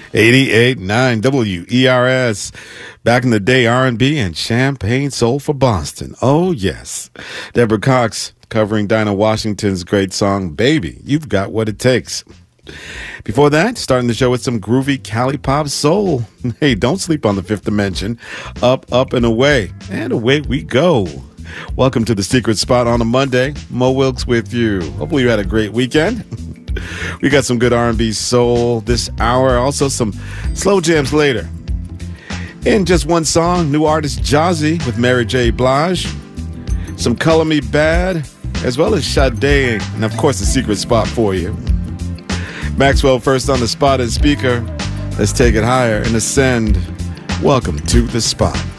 88.9 WERS. Back in the day, R&B and Champagne Soul for Boston. Oh, yes. Deborah Cox covering Dinah Washington's great song, Baby, You've Got What It Takes. Before that, starting the show with some groovy Cali Pop soul. Hey, don't sleep on the Fifth Dimension. Up, up, and away. And away we go. Welcome to the Secret Spot on a Monday. Mo Wilkes with you. Hopefully you had a great weekend. We got some good R&B soul this hour. Also some slow jams later. In just one song, new artist Jazzy with Mary J. Blige. Some Color Me Bad, as well as Sade. And of course, the Secret Spot for you. Maxwell first on the spot and speaker. Let's take it higher and ascend. Welcome to the spot.